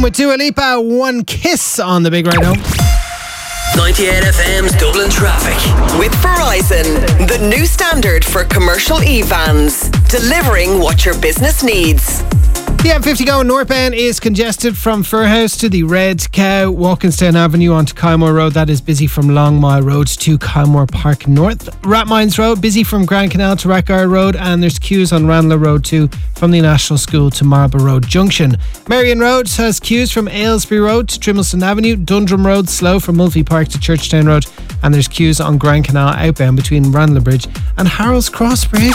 with Dua Lipa, One Kiss on the Big Ride Home. 98 FM's Dublin Traffic. With Verizon, the new standard for commercial e-vans. Delivering what your business needs. The M50 going northbound is congested from Firhouse to the Red Cow, Walkinstown Avenue onto Kylmore Road. That is busy from Long Mile Road to Kylmore Park North. Rathmines Road, busy from Grand Canal to Rackgar Road, and there's queues on Ranelagh Road too, from the National School to Marble Road Junction. Marion Road has queues from Aylesbury Road to Trimbleston Avenue. Dundrum Road slow from Mulvey Park to Churchtown Road, and there's queues on Grand Canal outbound between Ranelagh Bridge and Harold's Cross Bridge.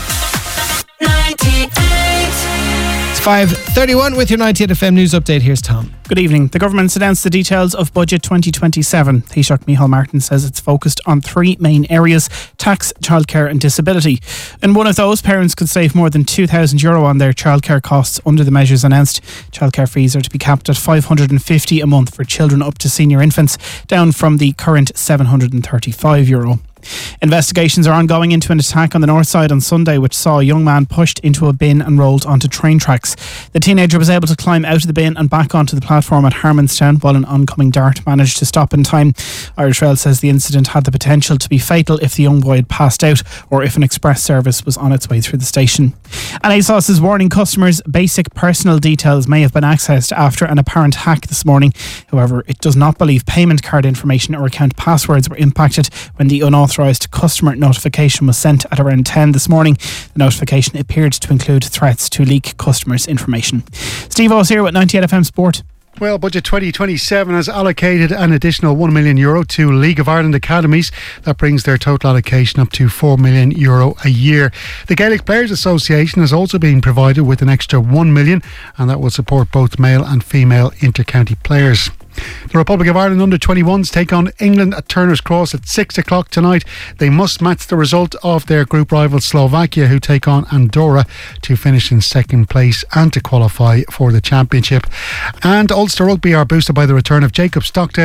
5:31 with your 98 FM news update. Here's Tom. Good evening. The government's announced the details of Budget 2027. Taoiseach Micheál Martin says it's focused on three main areas: tax, childcare and disability. In one of those, parents could save more than €2,000 on their childcare costs under the measures announced. Childcare fees are to be capped at €550 a month for children up to senior infants, down from the current €735. Investigations are ongoing into an attack on the north side on Sunday which saw a young man pushed into a bin and rolled onto train tracks. The teenager was able to climb out of the bin and back onto the platform at Harmonstown while an oncoming dart managed to stop in time. Irish Rail says the incident had the potential to be fatal if the young boy had passed out or if an express service was on its way through the station. And ASOS is warning customers basic personal details may have been accessed after an apparent hack this morning. However, it does not believe payment card information or account passwords were impacted when the unauthorised customer notification was sent at around 10 this morning. The notification appeared to include threats to leak customers' information. Steve O's here with 98 FM Sport. Well, Budget 2027 has allocated an additional €1 million to League of Ireland academies. That brings their total allocation up to €4 million a year. The Gaelic Players Association has also been provided with an extra €1 million, and that will support both male and female inter-county players. The Republic of Ireland under-21s take on England at Turner's Cross at 6 o'clock tonight. They must match the result of their group rival Slovakia, who take on Andorra to finish in second place and to qualify for the championship. And Ulster Rugby are boosted by the return of Jacob Stockdale